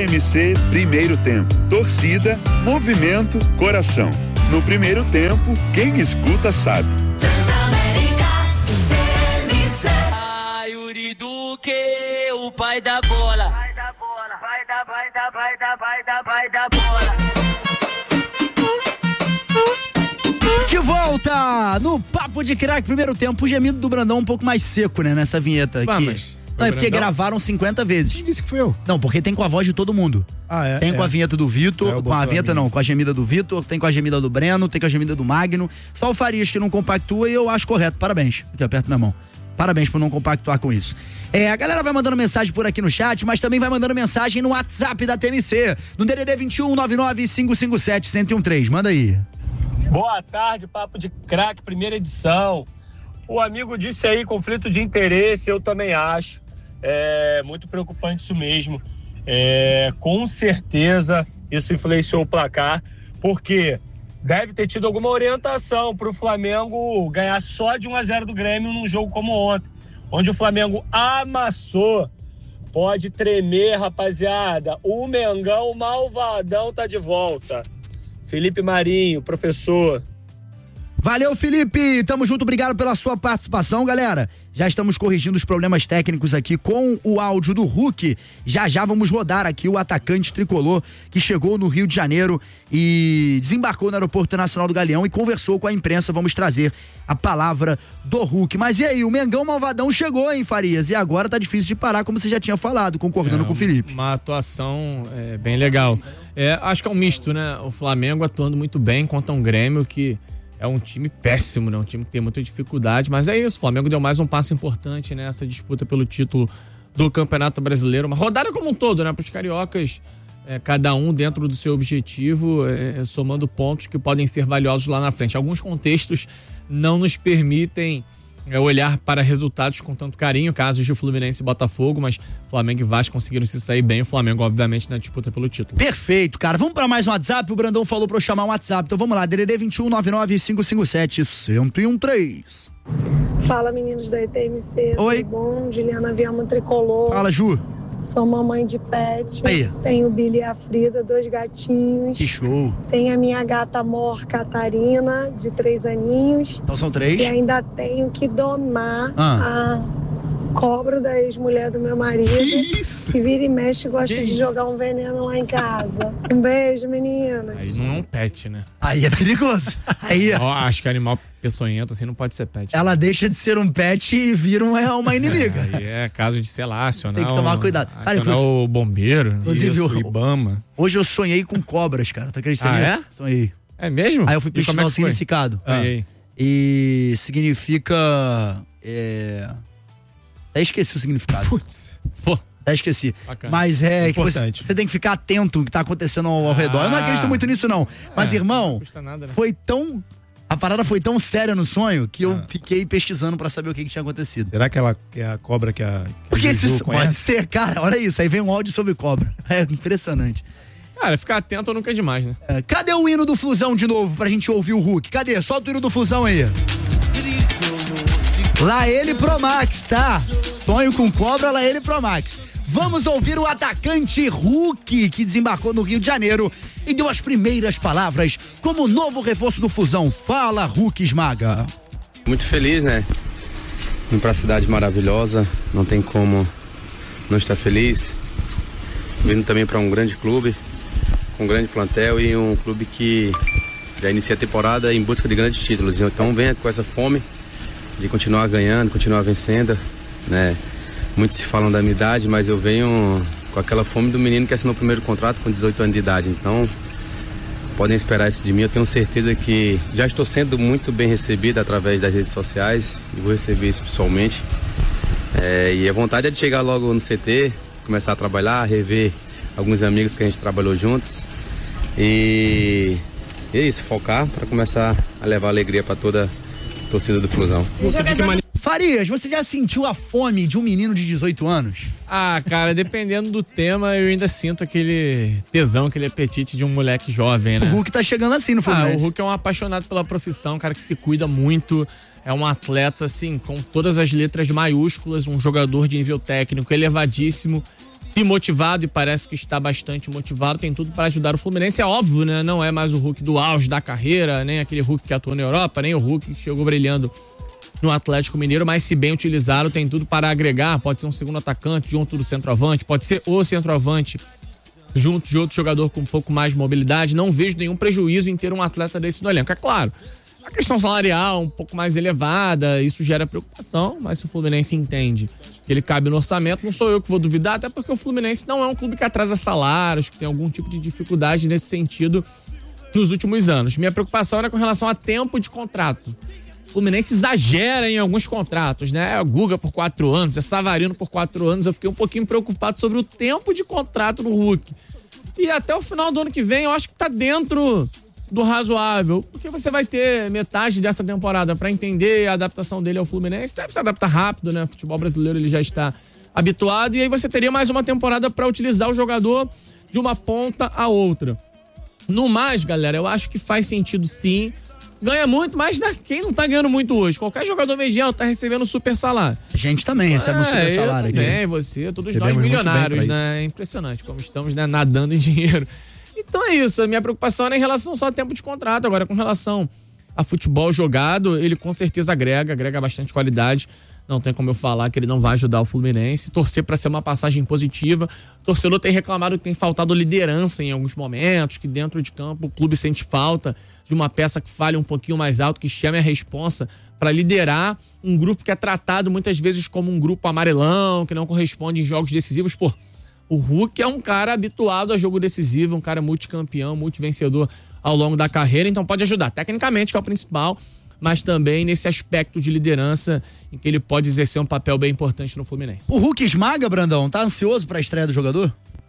TMC Primeiro Tempo. Torcida, movimento, coração. No primeiro tempo, quem escuta sabe. Transamérica, TMC. Yuri Duque, o pai da bola. Vai da bola, vai da bola. De volta no Papo de Craque, primeiro tempo, o gemido do Brandão um pouco mais seco, né, nessa vinheta aqui. Não, é porque gravaram 50 vezes. Quem disse que foi eu? Não, porque tem com a voz de todo mundo. Tem com a vinheta do Vitor, com a vinheta não, com a gemida do Vitor, tem com a gemida do Breno, tem com a gemida do Magno. Só o Farias que não compactua e eu acho correto. Parabéns. Aqui, aperta minha mão. Parabéns por não compactuar com isso. A galera vai mandando mensagem por aqui no chat, mas também vai mandando mensagem no WhatsApp da TMC, no DDD 21 99 557 1013. Manda aí. Boa tarde, Papo de Craque, primeira edição. O amigo disse aí, conflito de interesse, eu também acho. É muito preocupante isso mesmo. Com certeza isso influenciou o placar, porque deve ter tido alguma orientação para o Flamengo ganhar só de 1-0 do Grêmio num jogo como ontem, onde o Flamengo amassou. Pode tremer, rapaziada. O Mengão malvadão tá de volta. Felipe Marinho, professor. Valeu, Felipe, tamo junto, obrigado pela sua participação, galera. Já estamos corrigindo os problemas técnicos aqui com o áudio do Hulk. Já vamos rodar aqui o atacante tricolor que chegou no Rio de Janeiro e desembarcou no Aeroporto Nacional do Galeão e conversou com a imprensa. Vamos trazer a palavra do Hulk. Mas e aí, o Mengão malvadão chegou, hein, Farias? E agora tá difícil de parar, como você já tinha falado, concordando com o Felipe. Uma atuação bem legal. Acho que é um misto, né? O Flamengo atuando muito bem contra um Grêmio que é um time péssimo, né? Um time que tem muita dificuldade, mas é isso, o Flamengo deu mais um passo importante nessa disputa pelo título do Campeonato Brasileiro, uma rodada como um todo, né? Para os cariocas, cada um dentro do seu objetivo, somando pontos que podem ser valiosos lá na frente. Alguns contextos não nos permitem olhar para resultados com tanto carinho, casos de Fluminense e Botafogo, mas Flamengo e Vasco conseguiram se sair bem, o Flamengo obviamente na disputa pelo título. Perfeito, cara, vamos para mais um WhatsApp, o Brandão falou para eu chamar um WhatsApp, então vamos lá, DDD 21 99 557 1013. Fala, meninos da ETMC, oi, tudo bom? Juliana Viama Tricolor. Fala, Ju. Sou mamãe de pet. Aí. Tenho o Billy e a Frida, 2 gatinhos. Que show. Tenho a minha gata Mor Catarina, de 3 aninhos. Então são 3. E ainda tenho que domar a cobra da ex-mulher do meu marido. Que isso? Que vira e mexe e gosta de jogar um veneno lá em casa. Um beijo, meninas. Aí não é um pet, né? Aí é perigoso. Aí acho que animal peçonhento assim não pode ser pet. Ela deixa de ser um pet e vira uma inimiga. Aí é caso de, sei lá, acionar. Tem que tomar cuidado. Cara, o bombeiro. Inclusive o Ibama. Hoje eu sonhei com cobras, cara. Tá acreditando nisso? Sonhei. É mesmo? Aí eu fui pesquisar o significado. E significa... Até esqueci o significado. Putz. Até esqueci. Bacana. Mas que você tem que ficar atento ao que tá acontecendo ao redor. Eu não acredito muito nisso, não. Mas, irmão, não custa nada, né? A parada foi tão séria no sonho que eu fiquei pesquisando pra saber o que tinha acontecido. Será que é a cobra que a Porque isso pode ser, cara. Olha isso. Aí vem um áudio sobre cobra. É impressionante. Cara, ficar atento nunca é demais, né? Cadê o hino do Flusão de novo pra gente ouvir o Hulk? Cadê? Solta o hino do Flusão aí. Lá ele Pro Max, tá? Sonho com cobra, lá ele Pro Max. Vamos ouvir o atacante Hulk, que desembarcou no Rio de Janeiro e deu as primeiras palavras como novo reforço do Flusão. Fala, Hulk Esmaga. Muito feliz, né? Vim pra cidade maravilhosa, não tem como não estar feliz. Vindo também para um grande clube, com um grande plantel e um clube que já inicia a temporada em busca de grandes títulos. Então venha com essa fome de continuar ganhando, continuar vencendo, né? Muitos se falam da minha idade, mas eu venho com aquela fome do menino que assinou o primeiro contrato com 18 anos de idade. Então, podem esperar isso de mim. Eu tenho certeza que já estou sendo muito bem recebido através das redes sociais e vou receber isso pessoalmente. E a vontade é de chegar logo no CT, começar a trabalhar, rever alguns amigos que a gente trabalhou juntos. E é isso, focar para começar a levar alegria para toda a torcida do Flusão. Farias, você já sentiu a fome de um menino de 18 anos? Cara, dependendo do tema, eu ainda sinto aquele tesão, aquele apetite de um moleque jovem, né? O Hulk tá chegando assim no Fluminense. O Hulk é um apaixonado pela profissão, um cara que se cuida muito, é um atleta, assim, com todas as letras maiúsculas, um jogador de nível técnico elevadíssimo, e motivado, e parece que está bastante motivado, tem tudo para ajudar o Fluminense. É óbvio, né? Não é mais o Hulk do auge da carreira, nem aquele Hulk que atuou na Europa, nem o Hulk que chegou brilhando no Atlético Mineiro, mas se bem utilizado, tem tudo para agregar. Pode ser um segundo atacante junto do centroavante, pode ser o centroavante junto de outro jogador com um pouco mais de mobilidade. Não vejo nenhum prejuízo em ter um atleta desse no elenco. É claro, a questão salarial um pouco mais elevada, isso gera preocupação, mas se o Fluminense entende que ele cabe no orçamento, não sou eu que vou duvidar, até porque o Fluminense não é um clube que atrasa salários, que tem algum tipo de dificuldade nesse sentido nos últimos anos. Minha preocupação era com relação a tempo de contrato. O Fluminense exagera em alguns contratos, né? É o Guga por 4 anos, é Savarino por 4 anos. Eu fiquei um pouquinho preocupado sobre o tempo de contrato do Hulk. E até o final do ano que vem, eu acho que tá dentro do razoável, porque você vai ter metade dessa temporada para entender a adaptação dele ao Fluminense. Deve se adaptar rápido, né? O futebol brasileiro ele já está habituado, e aí você teria mais uma temporada para utilizar o jogador de uma ponta a outra. No mais, galera, eu acho que faz sentido sim. Ganha muito, mas quem não tá ganhando muito hoje? Qualquer jogador mediano tá recebendo super salário. A gente também recebe um super salário aqui. Também, você, todos nós milionários, né? É impressionante como estamos, né, nadando em dinheiro. Então é isso, a minha preocupação era em relação só a tempo de contrato. Agora, com relação a futebol jogado, ele com certeza agrega bastante qualidade. Não tem como eu falar que ele não vai ajudar o Fluminense. Torcer para ser uma passagem positiva. O torcedor tem reclamado que tem faltado liderança em alguns momentos, que dentro de campo o clube sente falta de uma peça que fale um pouquinho mais alto, que chame a responsa para liderar um grupo que é tratado muitas vezes como um grupo amarelão, que não corresponde em jogos decisivos. Pô, o Hulk é um cara habituado a jogo decisivo, um cara multicampeão, multivencedor ao longo da carreira, então pode ajudar tecnicamente, que é o principal, mas também nesse aspecto de liderança em que ele pode exercer um papel bem importante no Fluminense. O Hulk esmaga, Brandão? Tá ansioso pra estreia do jogador?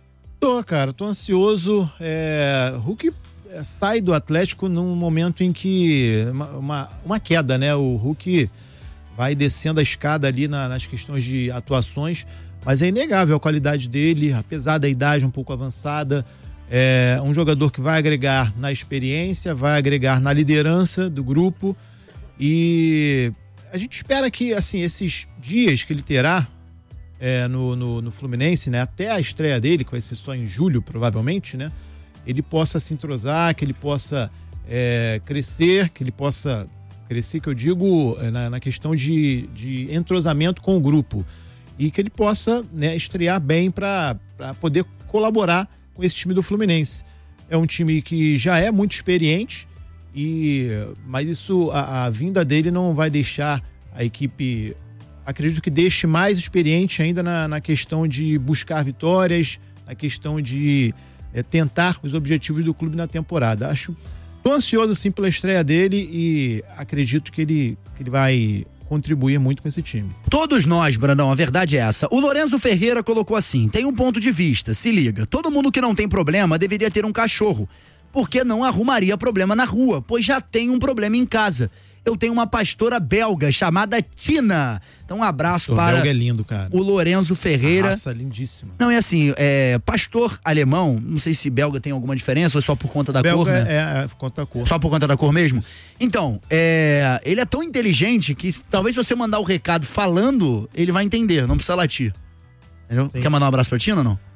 Tô ansioso. Hulk sai do Atlético num momento em que uma queda, né? O Hulk vai descendo a escada ali nas questões de atuações, mas é inegável a qualidade dele, apesar da idade um pouco avançada. É um jogador que vai agregar na experiência, vai agregar na liderança do grupo, e a gente espera que, assim, esses dias que ele terá no Fluminense, né, até a estreia dele, que vai ser só em julho provavelmente, né, ele possa se entrosar, que ele possa crescer, que eu digo na questão de entrosamento com o grupo, e que ele possa, né, estrear bem para poder colaborar com esse time do Fluminense. É um time que já é muito experiente, mas isso, a vinda dele não vai deixar a equipe, acredito que deixe mais experiente ainda na questão de buscar vitórias, na questão de tentar os objetivos do clube na temporada. Tô ansioso sim pela estreia dele e acredito que ele vai contribuir muito com esse time. Todos nós, Brandão, a verdade é essa. O Lorenzo Ferreira colocou assim: tem um ponto de vista, se liga, todo mundo que não tem problema deveria ter um cachorro, porque não arrumaria problema na rua, pois já tem um problema em casa. Eu tenho uma pastora belga chamada Tina. Então um abraço para belga é lindo, cara. O Lorenzo Ferreira. Raça lindíssima. Não, é assim, pastor alemão, não sei se belga tem alguma diferença ou é só por conta da belga cor, né? É por conta da cor. Só por conta da cor mesmo? Então, ele é tão inteligente que talvez se você mandar o recado falando, ele vai entender, não precisa latir. Entendeu? Quer mandar um abraço pra Tina ou não?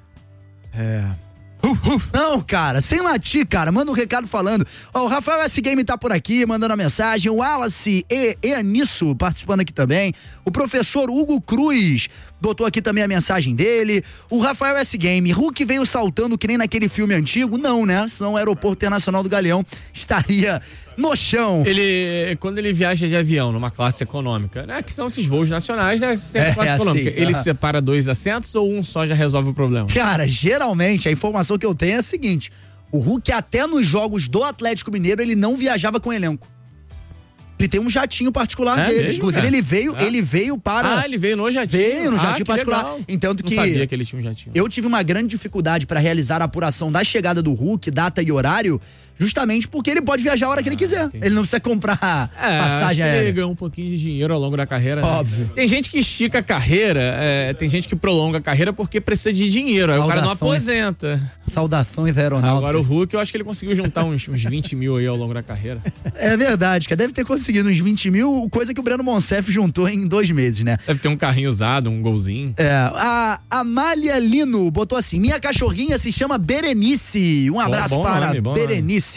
Não, cara, sem latir, cara, manda um recado falando. O Rafael S. Game tá por aqui, mandando a mensagem. O Wallace Anisso participando aqui também. O professor Hugo Cruz botou aqui também a mensagem dele. O Rafael S. Game: Hulk veio saltando que nem naquele filme antigo? Não, né? Senão o Aeroporto Internacional do Galeão estaria no chão. Quando ele viaja de avião numa classe econômica, né? Que são esses voos nacionais, né? Sempre classe econômica. Ele separa 2 assentos ou um só já resolve o problema? Cara, geralmente a informação que eu tenho é a seguinte: o Hulk até nos jogos do Atlético Mineiro ele não viajava com elenco. Ele tem um jatinho particular dele. Mesmo, inclusive, ele veio para... ele veio no jatinho. Veio no jatinho particular. Legal. Então, não sabia que ele tinha um jatinho. Eu tive uma grande dificuldade para realizar a apuração da chegada do Hulk, data e horário, Justamente porque ele pode viajar a hora que ele quiser. Entendi. Ele não precisa comprar passagem acho que aérea. ele ganhou um pouquinho de dinheiro ao longo da carreira. Óbvio. Né? Tem gente que estica a carreira, tem gente que prolonga a carreira porque precisa de dinheiro. Aí o cara não aposenta. Saudações aeronáuticas. Agora o Hulk, eu acho que ele conseguiu juntar uns 20 mil aí ao longo da carreira. É verdade, cara. Deve ter conseguido uns 20 mil, coisa que o Breno Monsef juntou em 2 meses, né? Deve ter um carrinho usado, um golzinho. A Amália Lino botou assim: minha cachorrinha se chama Berenice. Um abraço bom para nome, bom Berenice.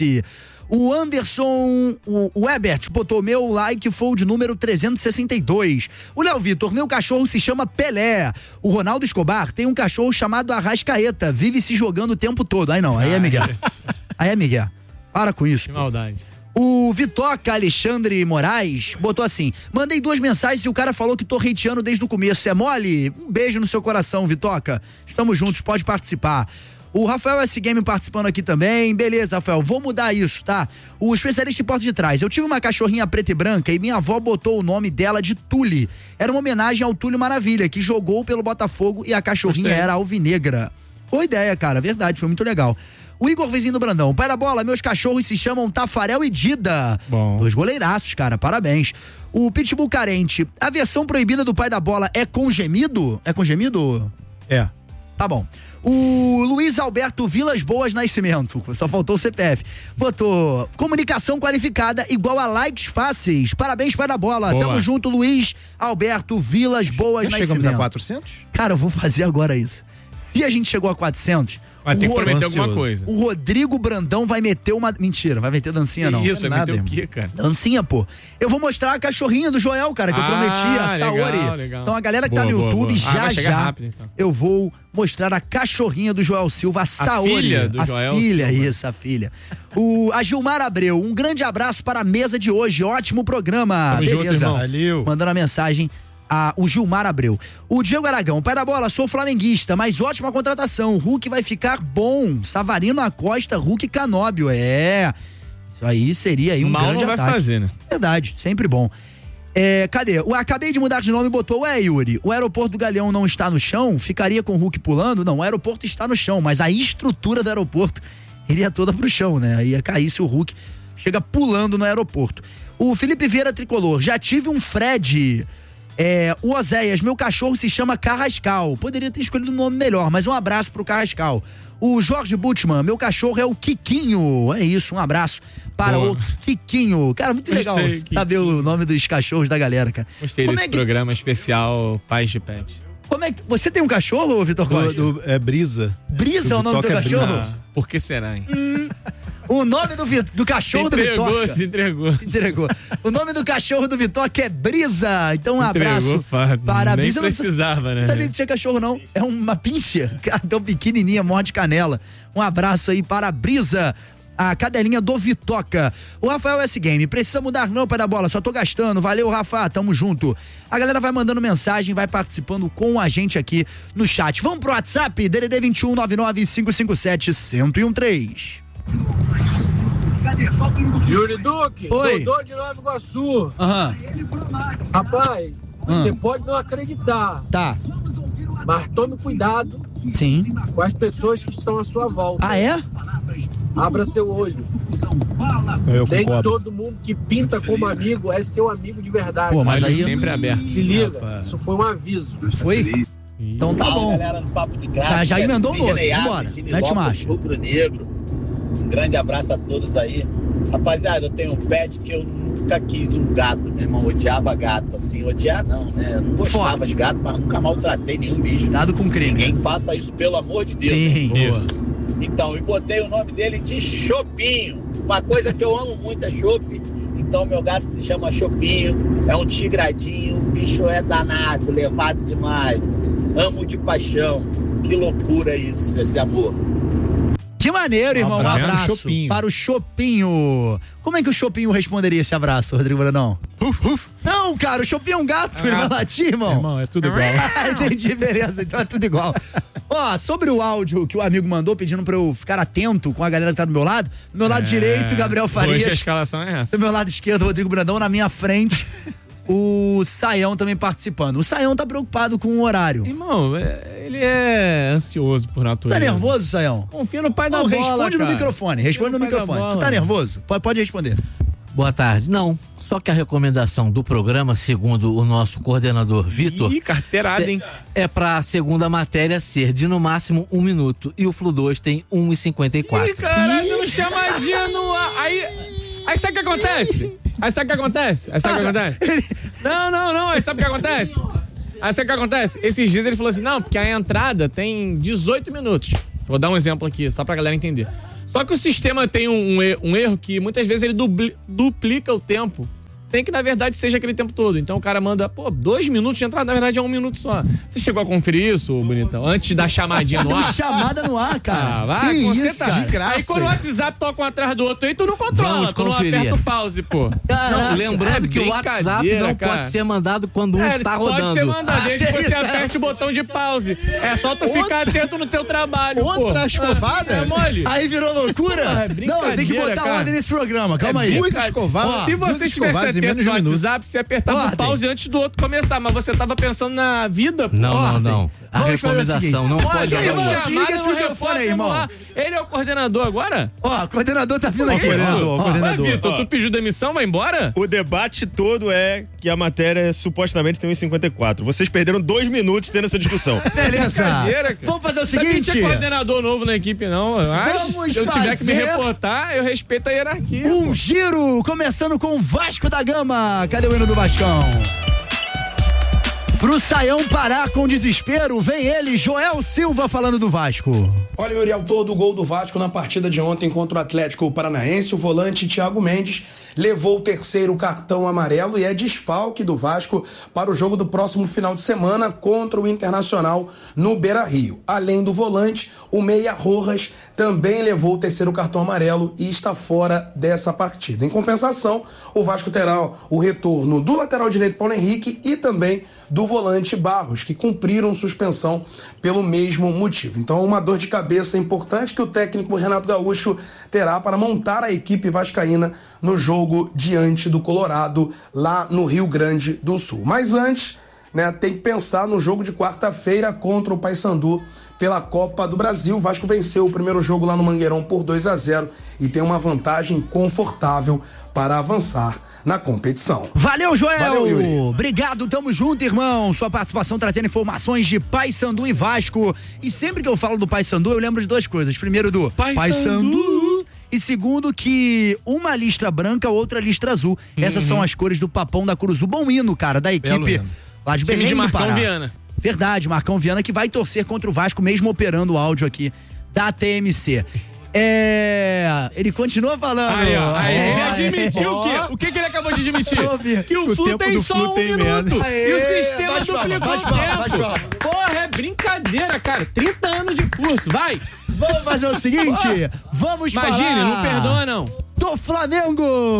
O Anderson, o Ebert botou meu like foi de número 362. O Léo Vitor, meu cachorro se chama Pelé. O Ronaldo Escobar tem um cachorro chamado Arrascaeta, vive se jogando o tempo todo. Aí não, aí é Miguel. Aí é Miguel. Para com isso. Que maldade. O Vitoca Alexandre Moraes botou assim: mandei 2 mensagens e o cara falou que tô hateando desde o começo. É mole? Um beijo no seu coração, Vitoca. Estamos juntos, pode participar. O Rafael S. Game participando aqui também. Beleza, Rafael, vou mudar isso, tá? O especialista em porta de trás. Eu tive uma cachorrinha preta e branca e minha avó botou o nome dela de Tule. Era uma homenagem ao Túlio Maravilha, que jogou pelo Botafogo e a cachorrinha era alvinegra. Boa ideia, cara, verdade, foi muito legal. O Igor Vizinho do Brandão: pai da bola, meus cachorros se chamam Tafarel e Dida. Bom. 2 goleiraços, cara, parabéns. O Pitbull Carente: a versão proibida do pai da bola é com gemido? É com gemido? É. Tá bom. O Luiz Alberto Vilas Boas Nascimento, só faltou o CPF, botou: comunicação qualificada igual a likes fáceis. Parabéns, pai da bola. Boa. Tamo junto, Luiz Alberto Vilas Boas Já Nascimento. chegamos a 400? Cara, eu vou fazer agora isso. Se a gente chegou a 400, Vai ter que prometer ansioso. alguma coisa. o Rodrigo Brandão vai meter uma... Mentira, vai meter dancinha não. Isso, vai nada, meter o irmão. quê, cara? Dancinha, pô. Eu vou mostrar a cachorrinha do Joel, cara, que eu prometi, a Saori. legal. Então a galera que tá no Boa, YouTube, boa. já vai chegar rápido, então. eu vou mostrar a cachorrinha do Joel Silva, a Saori. filha do a Joel filha, Silva. isso, a filha. A Gilmar Abreu, um grande abraço para a mesa de hoje, ótimo programa. Tamo junto, Beleza. irmão. Valeu. Mandando a mensagem. O Gilmar Abreu. O Diego Aragão: pai da bola, sou flamenguista, mas ótima contratação. Hulk vai ficar bom. Savarino Acosta, Hulk Canóbio. Isso aí seria aí um Mal grande não vai ataque. fazer, né? Verdade, sempre bom. Cadê? Acabei de mudar de nome e botou: Yuri, o aeroporto do Galeão não está no chão? Ficaria com o Hulk pulando? Não, o aeroporto está no chão, mas a estrutura do aeroporto iria toda pro chão, né? Ia cair se o Hulk chega pulando no aeroporto. O Felipe Vieira Tricolor: já tive um Fred. O Oséias: meu cachorro se chama Carrascal. Poderia ter escolhido um nome melhor, mas um abraço pro Carrascal. O Jorge Butman: meu cachorro é o Quiquinho. É isso, um abraço para Boa. o Quiquinho. Cara, muito legal saber o nome dos cachorros da galera, cara. Gostei Como desse é que- programa especial Pais de Pet. Como é que... Você tem um cachorro, Vitor Costa? Brisa. Brisa é o nome do teu Vitoca é cachorro? Brisa. Por que será, hein? O nome do cachorro do Vitor. Se entregou. Entregou. O nome do cachorro do Vitor é Brisa. Então um Entregou, abraço Fábio. para a Nem Brisa. Eu não precisava, né? sabia que tinha cachorro, não. É uma pincher. Cara, tão pequenininha, morde canela. Um abraço aí para a Brisa, a cadelinha do Vitoca. O Rafael S. Game: precisa mudar não, pai da bola, só tô gastando. Valeu, Rafa, tamo junto. A galera vai mandando mensagem, vai participando com a gente aqui no chat. Vamos pro WhatsApp, DDD 21 99 557 1013. Yuri Duque, Oi. Dodô de Nova Iguaçu. Aham, Rapaz, você pode não acreditar, tá. mas tome cuidado Sim. com as pessoas que estão à sua volta. Ah, é? Abra seu olho. Eu Nem concordo. todo mundo que pinta como amigo é seu amigo de verdade. Pô, mas Olha aí- sempre aberto. Se liga, Rapaz. isso foi um aviso. Foi? Então tá bom. Galera no Papo de Craque, Já emendou o outro. Sidney Vambora. Alves, Mete Nilópolis, marcha. Rubro Negro. Um grande abraço a todos aí. Rapaziada, eu tenho um pet que eu nunca quis um gato, meu irmão. Odiava gato, assim. Odiar não, né? Eu não gostava Foda. de gato, mas nunca maltratei nenhum bicho. Dado com crime. Ninguém faça isso, pelo amor de Deus. Sim. né? Isso. Então, e botei o nome dele de Chopinho. Uma coisa que eu amo muito é chope. Então, meu gato se chama Chopinho. É um tigradinho. O bicho é danado, levado demais. Amo de paixão. Que loucura isso, esse amor. Que maneiro, irmão. Um abraço abraço pro Chopinho. para o Chopinho. Como é que o Chopinho responderia esse abraço, Rodrigo Brandão? Não, cara, o Chopinho é um gato. Ele vai latir, irmão. Irmão, é tudo igual. Ah, entendi, beleza. Então é tudo igual. Ó, sobre o áudio que o amigo mandou pedindo pra eu ficar atento com a galera que tá do meu lado direito, Gabriel Hoje a Farias. escalação é essa. Do meu lado esquerdo, Rodrigo Brandão, na minha frente. O Saião também participando. O Saião tá preocupado com o horário. Irmão, ele é ansioso por natureza. Tá nervoso, Saião? Confia no pai da bola, responde cara. no microfone, responde no microfone. Tu tá nervoso? Pode responder. Boa tarde. Não, só que a recomendação do programa, segundo o nosso coordenador Vitor... Ih, carteirada, hein? É pra segunda matéria ser de no máximo 1 minuto. E o Flu 2 tem 1,54. Ih, caralho, dando chamadinha no ar. Aí sabe o que acontece? Aí sabe o que acontece? Não. Aí sabe o que acontece? Esses dias ele falou assim, não, porque a entrada tem 18 minutos. Vou dar um exemplo aqui, só pra galera entender. Só que o sistema tem um erro que muitas vezes ele duplica o tempo. Tem que, na verdade, seja aquele tempo todo. Então o cara manda, 2 minutos de entrada, na verdade é 1 minuto só. Você chegou a conferir isso, bonitão? Antes da chamadinha no ar? Chamada no ar, cara. Vai, que você isso, tá cara? de graça. Aí quando o WhatsApp toca um atrás do outro, aí tu não controla, Vamos tu não conferir. aperta o pause, pô. Não, lembrando que o WhatsApp não pode ser mandado quando está rodando. Pode ser mandado, desde que você aperte o botão de pause. É só tu ficar atento no teu trabalho, pô. Outra escovada? É mole. Aí virou loucura? Não, tem que botar ordem nesse programa, calma aí. Duas escovadas. Se você tivesse atento no WhatsApp, você apertava o pause antes do outro começar, mas você tava pensando na vida, pô. Não. A Vamos fazer o recomendação não pode Aí, jogar irmão, no liga esse microfone aí, irmão. Ele é o coordenador agora? Ó, o coordenador tá vindo aqui. Vai, Vitor, tu pediu demissão, vai embora? O debate todo é que a matéria supostamente tem 1,54. Vocês perderam 2 minutos tendo essa discussão. Beleza. Vamos fazer o seguinte. Não tinha coordenador novo na equipe, não. Mas Vamos se eu tiver que me fazer reportar, eu respeito a hierarquia. Um giro, começando com o Vasco da Gama. Cadê o hino do Vascão? Pro Saião parar com desespero, vem ele, Joel Silva, falando do Vasco. Olha, Yuri, autor do gol do Vasco na partida de ontem contra o Atlético Paranaense, o volante Thiago Mendes levou o 3º cartão amarelo e é desfalque do Vasco para o jogo do próximo final de semana contra o Internacional no Beira-Rio. Além do volante, o meia Rojas também levou o 3º cartão amarelo e está fora dessa partida. Em compensação, o Vasco terá o retorno do lateral direito Paulo Henrique e também do volante Barros, que cumpriram suspensão pelo mesmo motivo. Então, uma dor de cabeça importante que o técnico Renato Gaúcho terá para montar a equipe vascaína no jogo diante do Colorado, lá no Rio Grande do Sul. Mas antes, tem que pensar no jogo de quarta-feira contra o Paysandu pela Copa do Brasil. O Vasco venceu o primeiro jogo lá no Mangueirão por 2-0 e tem uma vantagem confortável para avançar na competição. Valeu, Joel! Valeu, Yuri. Obrigado, tamo junto, irmão. Sua participação trazendo informações de Paysandu e Vasco. E sempre que eu falo do Paysandu, eu lembro de 2 coisas. Primeiro, do Paysandu. E segundo, que uma listra branca, outra listra azul. Essas são as cores do Papão da Curuzu. Bom hino, cara, da equipe lá de Belém do Pará. Viana. Verdade, Marcão Viana, que vai torcer contra o Vasco, mesmo operando o áudio aqui da TMC. Ele continua falando. Ele admitiu o quê? O que ele acabou de admitir? Que o Flu tem só 1 minuto. E o sistema duplicou o tempo. Porra, é brincadeira, cara. 30 anos de curso, vai. Vamos fazer o seguinte, Imagine, não perdoa não. Do Flamengo.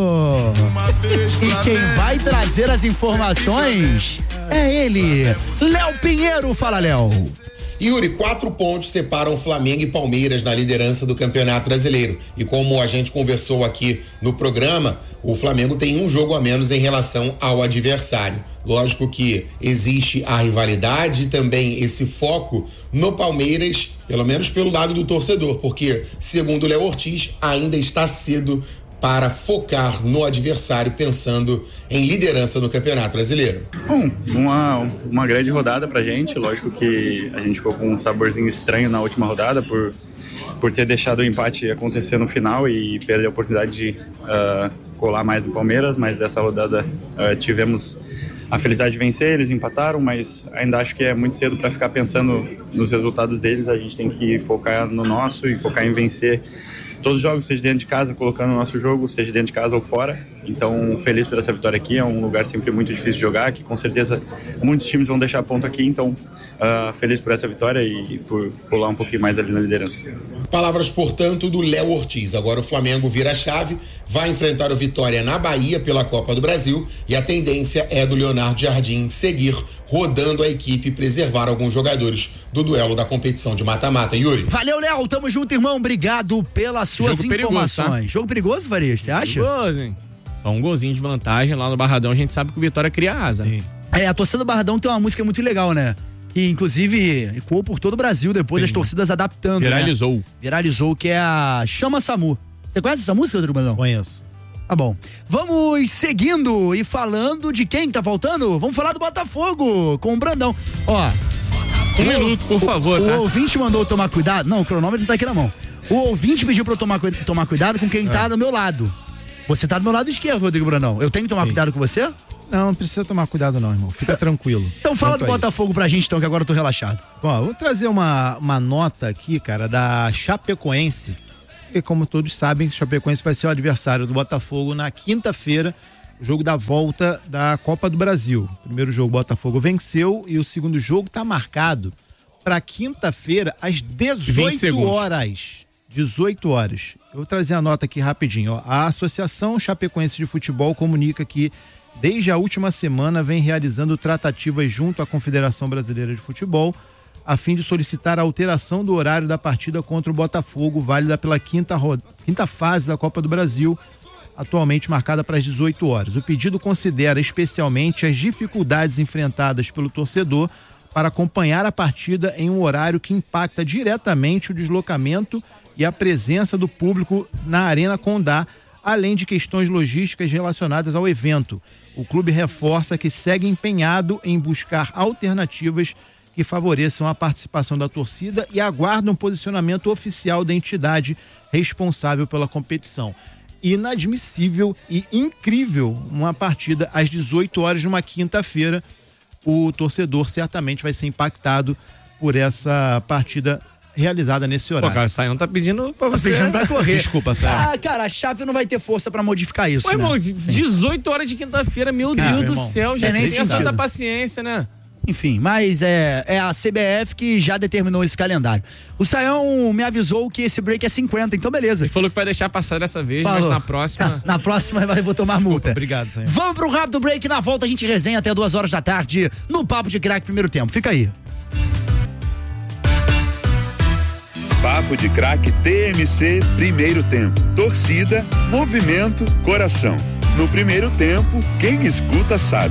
E quem vai trazer as informações é ele, Léo Pinheiro. Fala, Léo. Yuri, 4 pontos separam Flamengo e Palmeiras na liderança do Campeonato Brasileiro. E como a gente conversou aqui no programa, o Flamengo tem um jogo a menos em relação ao adversário. Lógico que existe a rivalidade e também esse foco no Palmeiras, pelo menos pelo lado do torcedor, porque, segundo o Léo Ortiz, ainda está cedo para focar no adversário, pensando em liderança no Campeonato Brasileiro. Bom, uma grande rodada pra gente. Lógico que a gente ficou com um saborzinho estranho na última rodada por ter deixado o empate acontecer no final e perder a oportunidade de colar mais no Palmeiras, mas dessa rodada tivemos a felicidade de vencer, eles empataram, mas ainda acho que é muito cedo para ficar pensando nos resultados deles. A gente tem que focar no nosso e focar em vencer todos os jogos, seja dentro de casa, colocando o nosso jogo, seja dentro de casa ou fora. Então, feliz por essa vitória aqui. É um lugar sempre muito difícil de jogar, que com certeza muitos times vão deixar ponto aqui. Então, feliz por essa vitória e por pular um pouquinho mais ali na liderança. Palavras, portanto, do Léo Ortiz. Agora o Flamengo vira a chave, vai enfrentar o Vitória na Bahia pela Copa do Brasil e a tendência é do Leonardo Jardim seguir rodando a equipe e preservar alguns jogadores do duelo da competição de mata-mata. Yuri. Valeu, Léo. Tamo junto, irmão. Obrigado pelas suas informações. Perigoso, tá? Jogo perigoso, Farias, você acha? Perigoso, hein? Só um golzinho de vantagem lá no Barradão, a gente sabe que o Vitória cria asa. Sim. A torcida do Barradão tem uma música muito legal, né? Que inclusive ecoou por todo o Brasil, depois as torcidas adaptando. Viralizou. Né? Viralizou, que é a Chama SAMU. Você conhece essa música, Rodrigo Brandão? Conheço. Tá bom. Vamos seguindo e falando de quem tá faltando? Vamos falar do Botafogo com o Brandão. Ó. Um minuto, por favor, tá? O ouvinte mandou tomar cuidado. Não, o cronômetro tá aqui na mão. O ouvinte pediu pra eu tomar cuidado com quem tá do meu lado. Você tá do meu lado esquerdo, Rodrigo Brandão. Eu tenho que tomar cuidado com você? Não precisa tomar cuidado não, irmão. Fica tranquilo. Então fala do Botafogo pra gente, então, que agora eu tô relaxado. Ó, vou trazer uma nota aqui, cara, da Chapecoense. E como todos sabem, Chapecoense vai ser o adversário do Botafogo na quinta-feira, o jogo da volta da Copa do Brasil. O primeiro jogo o Botafogo venceu e o segundo jogo tá marcado pra quinta-feira às 18 horas. 18 horas. Eu vou trazer a nota aqui rapidinho. Ó. A Associação Chapecoense de Futebol comunica que desde a última semana vem realizando tratativas junto à Confederação Brasileira de Futebol a fim de solicitar a alteração do horário da partida contra o Botafogo, válida pela quinta fase da Copa do Brasil, atualmente marcada para as 18 horas. O pedido considera especialmente as dificuldades enfrentadas pelo torcedor para acompanhar a partida em um horário que impacta diretamente o deslocamento e a presença do público na Arena Condá, além de questões logísticas relacionadas ao evento. O clube reforça que segue empenhado em buscar alternativas que favoreçam a participação da torcida e aguarda um posicionamento oficial da entidade responsável pela competição. Inadmissível e incrível uma partida às 18 horas numa quinta-feira. O torcedor certamente vai ser impactado por essa partida realizada nesse horário. Pô, cara, Saião tá pedindo pra você. Tá pedindo pra correr. Desculpa, Saião. Ah, cara, a Chape não vai ter força pra modificar isso, Ué, né? irmão, 18 horas de quinta-feira, meu Deus do céu, já nem tem tanta paciência, né? Enfim, mas é a CBF que já determinou esse calendário. O Saião me avisou que esse break é 50, então beleza. Ele falou que vai deixar passar dessa vez, mas na próxima... Na próxima eu vou tomar multa. Obrigado, Saião. Vamos pro rápido break, na volta a gente resenha até 2 horas da tarde no Papo de Craque Primeiro Tempo. Fica aí. Papo de Craque TMC Primeiro Tempo. Torcida, movimento, coração. No primeiro tempo, quem escuta sabe.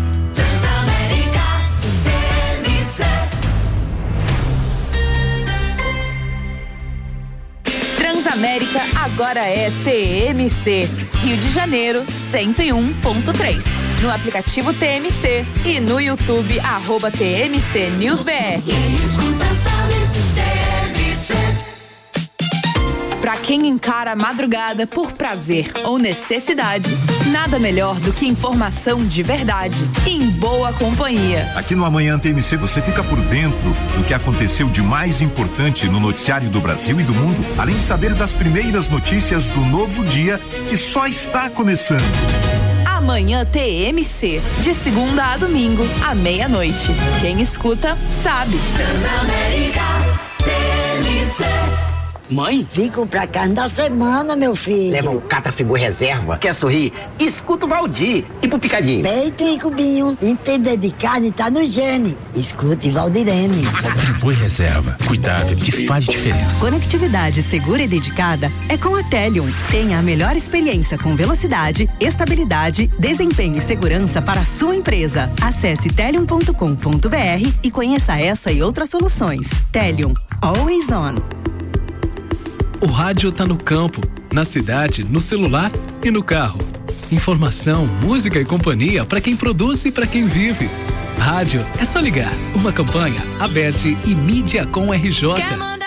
Transamérica agora é TMC. Rio de Janeiro 101.3. No aplicativo TMC e no YouTube @TMC News BR. Quem escuta sabe, TMC. Pra quem encara a madrugada por prazer ou necessidade, nada melhor do que informação de verdade em boa companhia. Aqui no Amanhã TMC você fica por dentro do que aconteceu de mais importante no noticiário do Brasil e do mundo, além de saber das primeiras notícias do novo dia que só está começando. Amanhã TMC, de segunda a domingo, à meia-noite. Quem escuta, sabe. Transamérica TMC. Mãe? Vim comprar carne da semana, meu filho. Leva um Catrafigura reserva. Quer sorrir? Escuta o Valdir. E pro picadinho? Peito e cubinho. Entender de carne tá no gene. Escute Valdirene. Friboi reserva. Cuidado que faz diferença. Conectividade segura e dedicada é com a Telium. Tenha a melhor experiência com velocidade, estabilidade, desempenho e segurança para a sua empresa. Acesse telium.com.br e conheça essa e outras soluções. Telium. Always on. O rádio tá no campo, na cidade, no celular e no carro. Informação, música e companhia para quem produz e para quem vive. Rádio é só ligar. Uma campanha, ABET e Mídia com RJ.